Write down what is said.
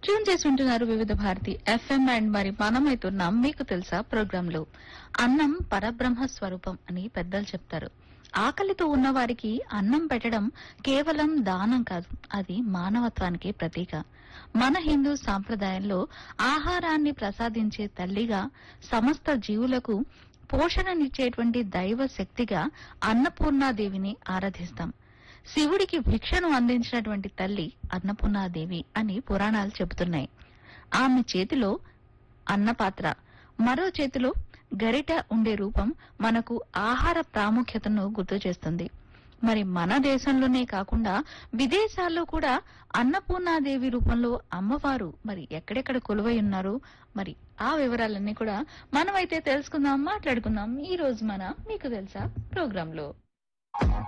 Tune చేసి ఉంటున్నారు వివిధ భారతి ఎఫ్ఎం అండ్ మరి మనమైతున్నాం మీకు తెలుసా ప్రోగ్రామ్ లో. అన్నం పరబ్రహ్మ స్వరూపం అని పెద్దలు చెప్తారు. ఆకలితో ఉన్న వారికి అన్నం పెట్టడం కేవలం దానం కాదు, అది మానవత్వానికి ప్రతీక. మన హిందూ సాంప్రదాయంలో ఆహారాన్ని ప్రసాదించే తల్లిగా, సమస్త జీవులకు పోషణనిచ్చేటువంటి దైవ శక్తిగా అన్నపూర్ణాదేవిని ఆరాధిస్తాం. శివుడికి భిక్షను అందించినటువంటి తల్లి అన్నపూర్ణాదేవి అని పురాణాలు చెబుతున్నాయి. ఆమె చేతిలో అన్నపాత్ర, మరో చేతిలో గరిట ఉండే రూపం మనకు ఆహార ప్రాముఖ్యతను గుర్తు చేస్తుంది. మరి మన దేశంలోనే కాకుండా విదేశాల్లో కూడా అన్నపూర్ణాదేవి రూపంలో అమ్మవారు మరి ఎక్కడెక్కడ కొలువై ఉన్నారు, మరి ఆ వివరాలన్నీ కూడా మనమైతే తెలుసుకుందాం, మాట్లాడుకుందాం ఈ రోజు మన మీకు తెలుసా ప్రోగ్రాంలో.